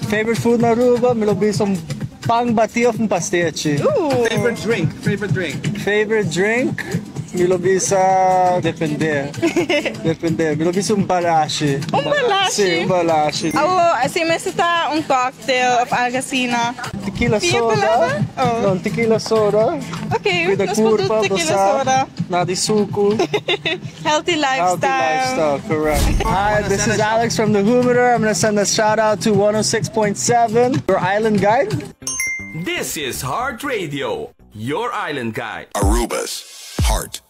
Favorite food na Aruba? Me lo bisong pang batio from pastiche. Ooh. Favorite drink? Favorite drink? Me lo bisa depende. Depende. Me lo bisa balashi. Balashi? Sim, balashi. Assim, mas está cocktail of Agasina. Tequila Pia soda. palavra? Oh. Non, tequila soda. Okay, With a nós curva, podemos tequila soda. na di suku. Healthy lifestyle. Healthy lifestyle, correct. Hi, this is Alex from the Humidor. I'm gonna send a shout out to 106.7, your island guide. This is Heart Radio, your island guide. Aruba's Heart